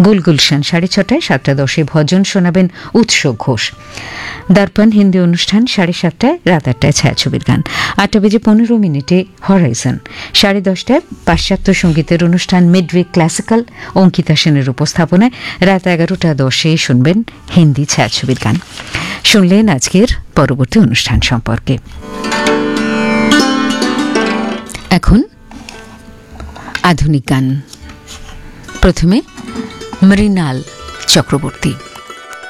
গুলগুলশান 6:30, 7:10 ভজন শোনাবেন উৎস ঘোষ। দর্পণ হিন্দি অনুষ্ঠান 7:30, রাত 8টায় ছায়াছবির গান। 8:15 হরাইজন। 10:30 পাশ্চাত্য সঙ্গীতের অনুষ্ঠান মিডউইক ক্লাসিক্যাল, অঙ্কিতা সেনের উপস্থাপনায়। রাত 11:10 শুনবেন হিন্দি ছায়াছবির গান। শুনলেন আজকের পরবর্তী অনুষ্ঠান সম্পর্কে। এখন আধুনিক গান। প্রথমে মৃণাল চক্রবর্তী।